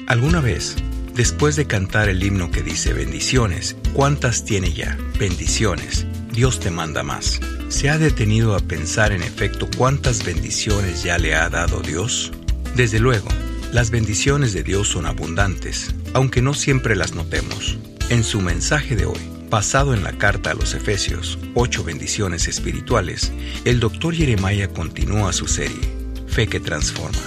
¿Alguna vez, después de cantar el himno que dice bendiciones, cuántas tiene ya? Bendiciones. Dios te manda más. ¿Se ha detenido a pensar en efecto cuántas bendiciones ya le ha dado Dios? Desde luego, las bendiciones de Dios son abundantes, aunque no siempre las notemos. En su mensaje de hoy, basado en la carta a los Efesios, 8 bendiciones espirituales, el Dr. Jeremiah continúa su serie, Fe que Transforma.